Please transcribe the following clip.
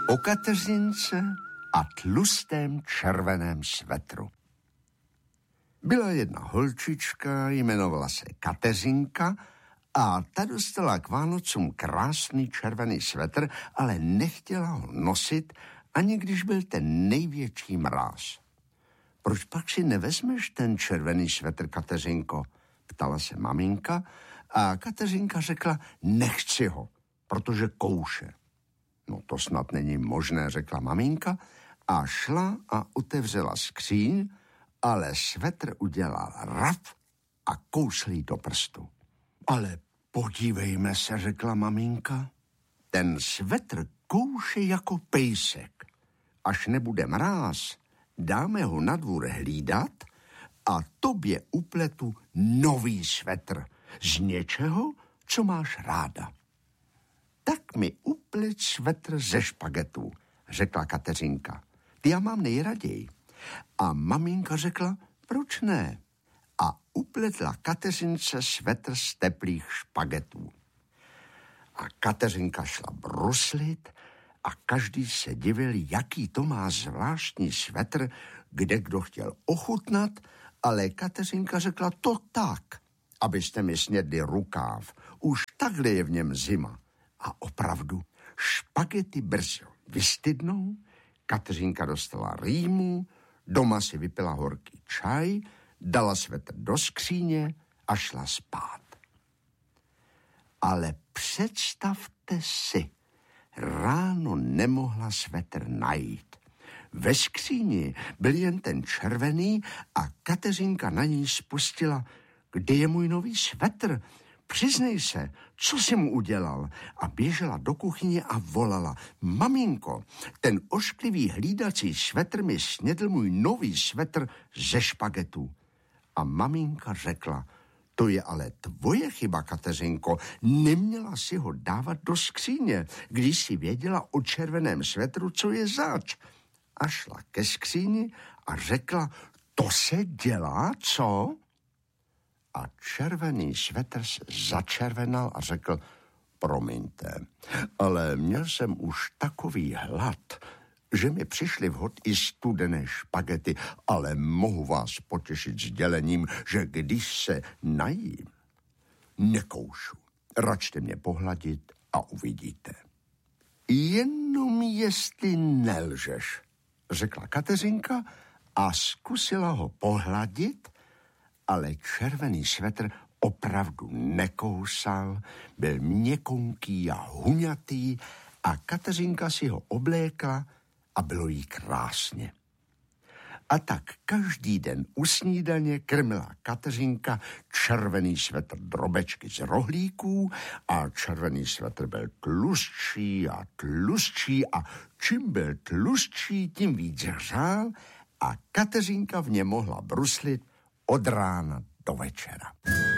O Kateřince a tlustém červeném svetru. Byla jedna holčička, jmenovala se Kateřinka a ta dostala k Vánocům krásný červený svetr, ale nechtěla ho nosit, ani když byl ten největší mráz. Proč pak si nevezmeš ten červený svetr, Kateřinko? Ptala se maminka a Kateřinka řekla, nechci ho, protože kouše. No to snad není možné, řekla maminka a šla a otevřela skříň, ale svetr udělal raf a kousl jí do prstu. Ale podívejme se, řekla maminka, ten svetr kouše jako pejsek. Až nebude mráz, dáme ho na dvůr hlídat a tobě upletu nový svetr z něčeho, co máš ráda. Tak mi uplet svetr ze špagetů, řekla Kateřinka. Ty já mám nejraději. A maminka řekla, proč ne? A upletla Kateřince svetr z teplých špagetů. A Kateřinka šla bruslit a každý se divil, jaký to má zvláštní svetr, kde kdo chtěl ochutnat, ale Kateřinka řekla to tak, abyste mi snědli rukáv. Už takhle je v něm zima. A opravdu, špagety brzy vystydnou, Kateřinka dostala rýmu, doma si vypila horký čaj, dala svetr do skříně a šla spát. Ale představte si, ráno nemohla svetr najít. Ve skříni byl jen ten červený a Kateřinka na ní spustila, kde je můj nový svetr? Přiznej se, co jsi mu udělal? A běžela do kuchyně a volala, maminko, ten ošklivý hlídací svetr mi snědl můj nový svetr ze špagetů. A maminka řekla, to je ale tvoje chyba, Kateřinko, neměla si ho dávat do skříně, když si věděla o červeném svetru, co je zač. A šla ke skříni a řekla, to se dělá, co? A červený svetr se začervenal a řekl, promiňte, ale měl jsem už takový hlad, že mi přišly vhod i studené špagety, ale mohu vás potěšit sdělením, že když se najím, nekoušu. Račte mě pohladit a uvidíte. Jenom jestli nelžeš, řekla Kateřinka a zkusila ho pohladit, ale červený svetr opravdu nekousal, byl měkonký a huňatý a Kateřinka si ho oblékla a bylo jí krásně. A tak každý den u snídaně krmila Kateřinka červený svetr drobečky z rohlíků a červený svetr byl tlustší a tlustší a čím byl tlustší, tím víc hřál a Kateřinka v něm mohla bruslit od rána do večera.